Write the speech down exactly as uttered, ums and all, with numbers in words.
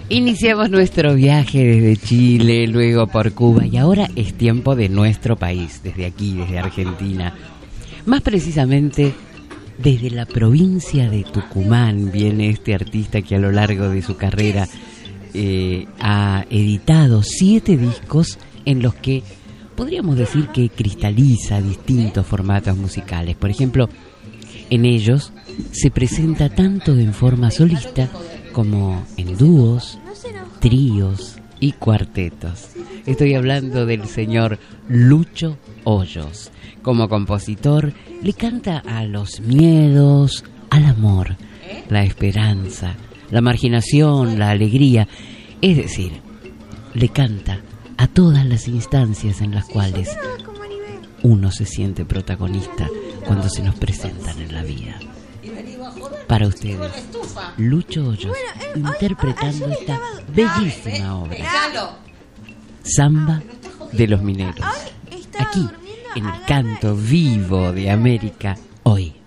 Iniciamos nuestro viaje desde Chile, luego por Cuba y ahora es tiempo de nuestro país, desde aquí, desde Argentina. Más precisamente, desde la provincia de Tucumán viene este artista que a lo largo de su carrera eh, ha editado siete discos en los que podríamos decir que cristaliza distintos formatos musicales. Por ejemplo, en ellos se presenta tanto en forma solista como en dúos, tríos y cuartetos. Estoy hablando del señor Lucho Hoyos. Como compositor, le canta a los miedos, al amor, la esperanza, la marginación, la alegría. Es decir, le canta a todas las instancias en las cuales uno se siente protagonista cuando se nos presentan en la vida. Para ustedes, Lucho Hoyos, interpretando esta bellísima obra, Samba de los Mineros, aquí en el canto vivo de América hoy.